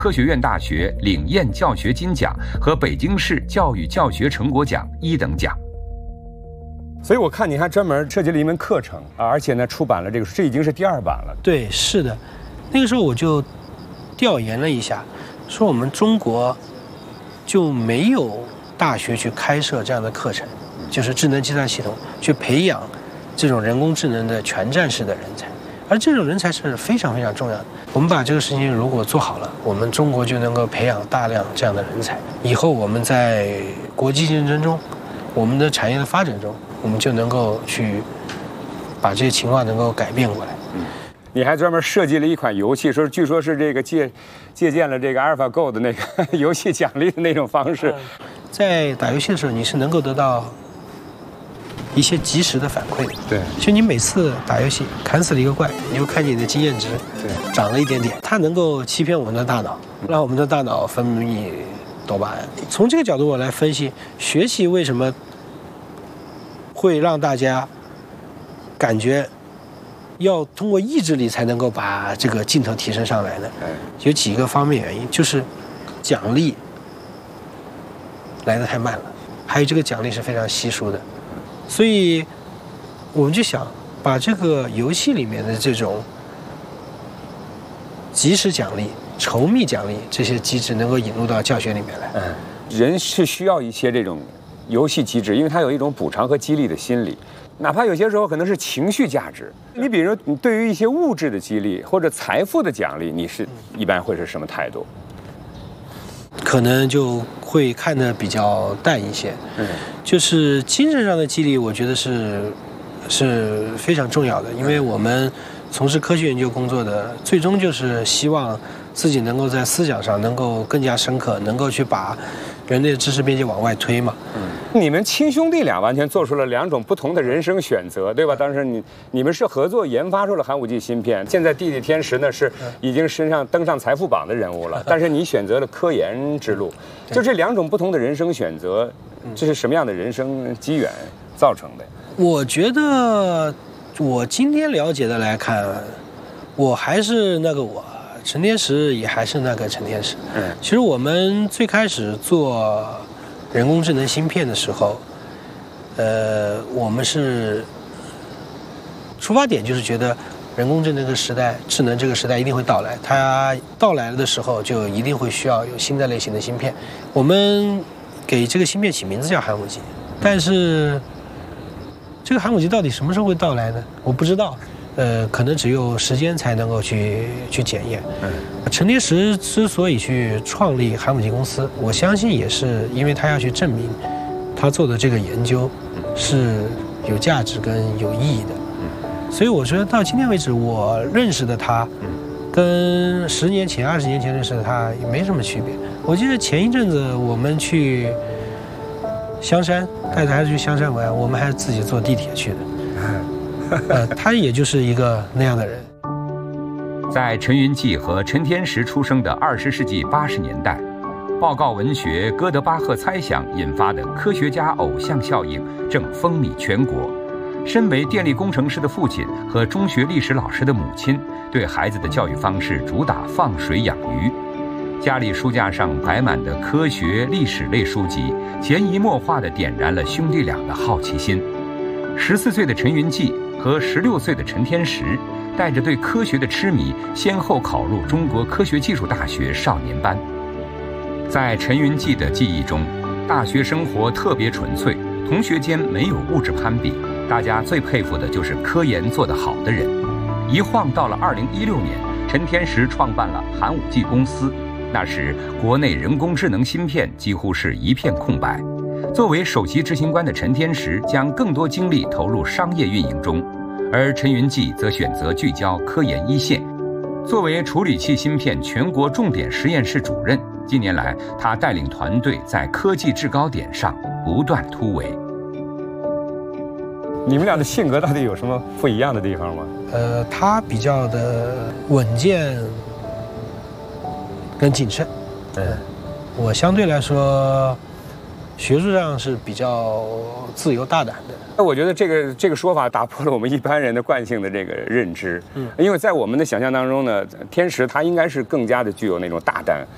科学院大学领雁教学金奖和北京市教育教学成果奖1等奖。 所以我看你还专门设计了一门课程啊，而且呢出版了这个书，这已经是第2版了。 对，是的，那个时候我就调研了一下，说我们中国就没有大学去开设这样的课程，就是智能计算系统去培养这种人工智能的全站式的人才，而这种人才是非常非常重要的。我们把这个事情如果做好了，我们中国就能够培养大量这样的人才，以后我们在国际竞争中，我们的产业的发展中，我们就能够去把这些情况能够改变过来。 你还专门设计了一款游戏，据说是这个借鉴了这个 AlphaGo 的那个游戏奖励的那种方式。 在打游戏的时候，你是能够得到一些及时的反馈的。 对， 就你每次打游戏砍死了一个怪，你就看见你的经验值涨了一点点，它能够欺骗我们的大脑，让我们的大脑分泌多巴胺。从这个角度我来分析，学习为什么会让大家感觉要通过意志力才能够把这个劲头提升上来呢？有几个方面原因，就是奖励来得太慢了，还有这个奖励是非常稀疏的，所以我们就想把这个游戏里面的这种及时奖励、稠密奖励这些机制能够引入到教学里面来。 人是需要一些这种游戏机制，因为它有一种补偿和激励的心理，哪怕有些时候可能是情绪价值。你比如你对于一些物质的激励或者财富的奖励，你是一般会是什么态度？ 可能就会看得比较淡一些。就是精神上的激励，我觉得是非常重要的，因为我们从事科学研究工作的，最终就是希望自己能够在思想上能够更加深刻，能够去把人类的知识边界往外推嘛。 你们亲兄弟俩完全做出了2种不同的人生选择，对吧？当时你们是合作研发出了寒武纪芯片，现在弟弟天石呢是已经登上财富榜的人物了，但是你选择了科研之路，就这2种不同的人生选择，这是什么样的人生机缘造成的？ 我觉得我今天了解的来看，我还是那个我，陈天石也还是那个陈天石。其实我们最开始做人工智能芯片的时候，我们是出发点就是觉得人工智能这个时代、智能这个时代一定会到来，它到来的时候就一定会需要有新的类型的芯片。我们给这个芯片起名字叫寒武纪，但是这个寒武纪到底什么时候会到来呢？我不知道。可能只有时间才能够去检验。陈天石之所以去创立寒武纪公司，我相信也是因为他要去证明他做的这个研究是有价值跟有意义的。所以我觉得到今天为止，我认识的他跟10年前、20年前认识的他也没什么区别。我记得前一阵子我们去香山，带着孩子去香山玩，我们还是自己坐地铁去的。他也就是一个那样的人。 在陈云记和陈天石出生的20世纪80年代，报告文学哥德巴赫猜想引发的科学家偶像效应正风靡全国。身为电力工程师的父亲和中学历史老师的母亲，对孩子的教育方式主打放水养鱼。家里书架上摆满的科学、历史类书籍，潜移默化地点燃了兄弟俩的好奇心。14岁的陈云记和16岁的陈天石，带着对科学的痴迷，先后考入中国科学技术大学少年班。在陈云记的记忆中，大学生活特别纯粹，同学间没有物质攀比，大家最佩服的就是科研做得好的人。一晃到了2016年，陈天石创办了寒武纪公司。那时，国内人工智能芯片几乎是一片空白。作为首席执行官的陈天石将更多精力投入商业运营中，而陈云记则选择聚焦科研一线。作为处理器芯片全国重点实验室主任，近年来他带领团队在科技制高点上不断突围。 你们俩的性格到底有什么不一样的地方吗？ 他比较的稳健跟谨慎。我相对来说学术上是比较自由大胆的。 那我觉得这个说法打破了我们一般人的惯性的这个认知。因为在我们的想象当中呢，天石他应该是更加的具有那种大胆